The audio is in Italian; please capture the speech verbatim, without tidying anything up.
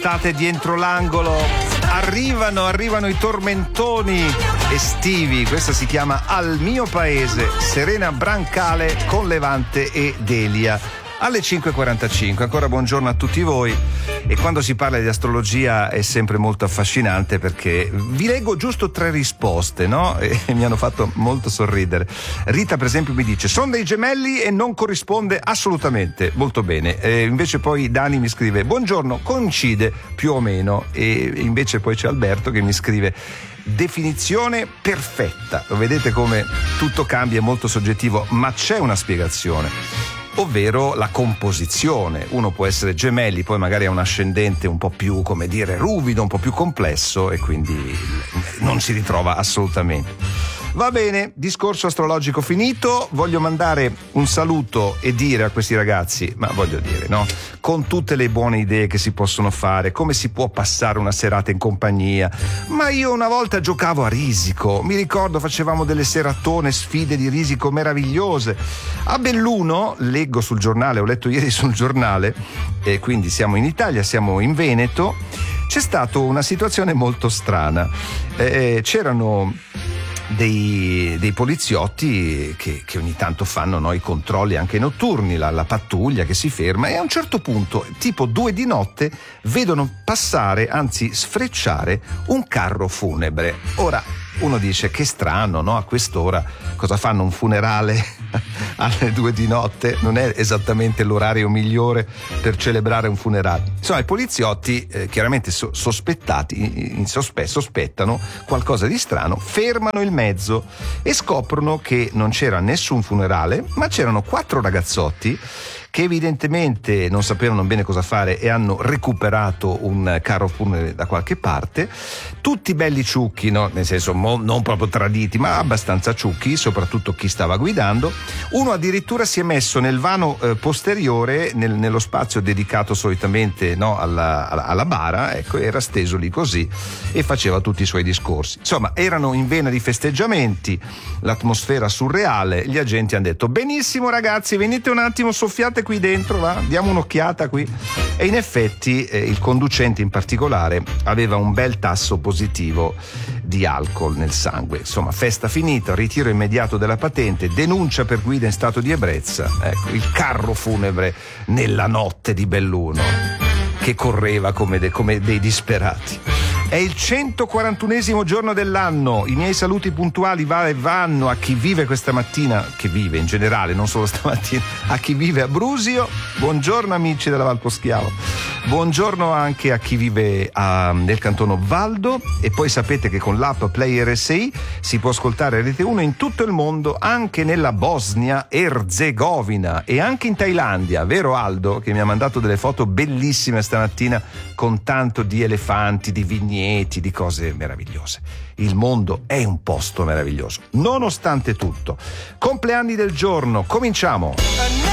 l'estate dietro l'angolo. Arrivano, arrivano i tormentoni estivi. Questa si chiama Al mio paese. Serena Brancale con Levante e Delia. Alle cinque e quarantacinque, ancora buongiorno a tutti voi. E quando si parla di astrologia è sempre molto affascinante, perché vi leggo giusto tre risposte, no? E mi hanno fatto molto sorridere. Rita per esempio mi dice: sono dei gemelli e non corrisponde assolutamente. Molto bene. E invece poi Dani mi scrive: buongiorno, coincide più o meno. E invece poi c'è Alberto che mi scrive: definizione perfetta. Lo vedete come tutto cambia, è molto soggettivo, ma c'è una spiegazione, ovvero la composizione. Uno può essere gemelli, poi magari ha un ascendente un po' più, come dire, ruvido, un po' più complesso, e quindi non si ritrova assolutamente. Va bene, discorso astrologico finito. Voglio mandare un saluto e dire a questi ragazzi, ma voglio dire, no? Con tutte le buone idee che si possono fare, come si può passare una serata in compagnia. Ma io una volta giocavo a risico, mi ricordo facevamo delle seratone, sfide di risico meravigliose. A Belluno, leggo sul giornale, ho letto ieri sul giornale, e quindi siamo in Italia, siamo in Veneto, c'è stata una situazione molto strana. Eh, c'erano Dei, dei poliziotti che, che ogni tanto fanno, no, i controlli anche notturni, la, la pattuglia che si ferma, e a un certo punto, tipo due di notte, vedono passare, anzi sfrecciare, un carro funebre. Ora uno dice: che strano, no? A quest'ora cosa fanno, un funerale alle due di notte? Non è esattamente l'orario migliore per celebrare un funerale. Insomma, i poliziotti, eh, chiaramente so- sospettati, in sospe- sospettano qualcosa di strano, fermano il mezzo e scoprono che non c'era nessun funerale, ma c'erano quattro ragazzotti che evidentemente non sapevano bene cosa fare e hanno recuperato un carro funebre da qualche parte, tutti belli ciucchi, no? Nel senso mo, non proprio traditi, ma abbastanza ciucchi, soprattutto chi stava guidando. Uno addirittura si è messo nel vano eh, posteriore, nel, nello spazio dedicato solitamente, no, alla, alla, alla bara, ecco, era steso lì così e faceva tutti i suoi discorsi. Insomma, erano in vena di festeggiamenti, l'atmosfera surreale. Gli agenti hanno detto: benissimo ragazzi, venite un attimo, soffiate qui dentro, va? Diamo un'occhiata qui. E in effetti eh, il conducente in particolare aveva un bel tasso positivo di alcol nel sangue. Insomma, festa finita, ritiro immediato della patente, denuncia per guida in stato di ebbrezza. Ecco, il carro funebre nella notte di Belluno che correva come, de, come dei disperati. È il centoquarantunesimo giorno dell'anno. I miei saluti puntuali va e vanno a chi vive questa mattina, che vive in generale, non solo stamattina, a chi vive a Brusio. Buongiorno amici della Val Poschiavo. Buongiorno anche a chi vive a, nel cantono Valdo. E poi sapete che con l'app Play R S I si può ascoltare Rete uno in tutto il mondo, anche nella Bosnia Erzegovina e anche in Thailandia, vero Aldo, che mi ha mandato delle foto bellissime stamattina con tanto di elefanti, di vigneti, di cose meravigliose. Il mondo è un posto meraviglioso, nonostante tutto. Compleanni del giorno, cominciamo.